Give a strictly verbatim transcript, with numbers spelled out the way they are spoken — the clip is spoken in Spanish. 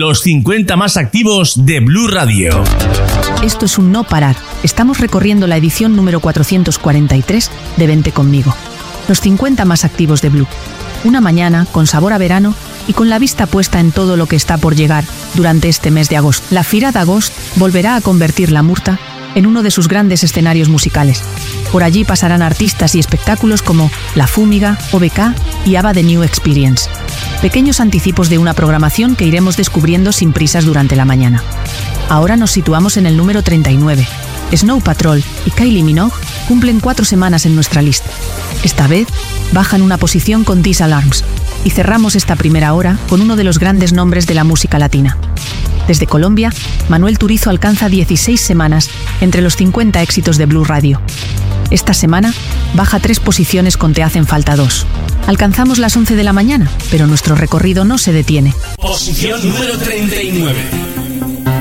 los cincuenta más activos de Blue Radio. Esto es un no parar. Estamos recorriendo la edición número cuatrocientos cuarenta y tres de Vente Conmigo. Los cincuenta más activos de Blue. Una mañana con sabor a verano y con la vista puesta en todo lo que está por llegar durante este mes de agosto. La Fira d'Agost volverá a convertir la Murta en uno de sus grandes escenarios musicales. Por allí pasarán artistas y espectáculos como La Fúmiga, O B K y ABBA The New Experience. Pequeños anticipos de una programación que iremos descubriendo sin prisas durante la mañana. Ahora nos situamos en el número treinta y nueve. Snow Patrol y Kylie Minogue cumplen cuatro semanas en nuestra lista. Esta vez bajan una posición con These Alarms y cerramos esta primera hora con uno de los grandes nombres de la música latina. Desde Colombia, Manuel Turizo alcanza dieciséis semanas entre los cincuenta éxitos de Blue Radio. Esta semana baja tres posiciones con Te hacen falta dos. Alcanzamos las once de la mañana, pero nuestro recorrido no se detiene. Posición número treinta y nueve.